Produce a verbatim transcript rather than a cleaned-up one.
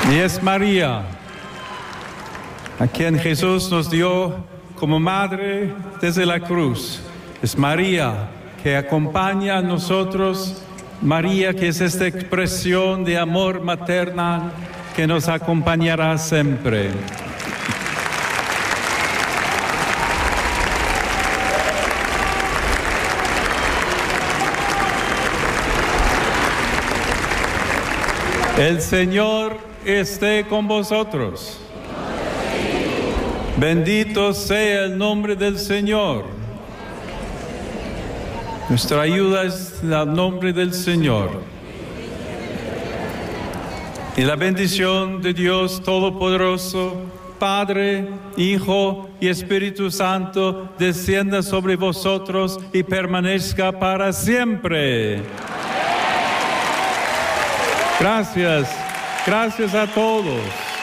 Y es María, a quien Jesús nos dio como madre desde la cruz. Es María que acompaña a nosotros, María que es esta expresión de amor maternal que nos acompañará siempre. El Señor esté con vosotros. Bendito sea el nombre del Señor. Nuestra ayuda es el nombre del Señor. Y la bendición de Dios Todopoderoso, Padre, Hijo y Espíritu Santo, descienda sobre vosotros y permanezca para siempre. Gracias, gracias a todos.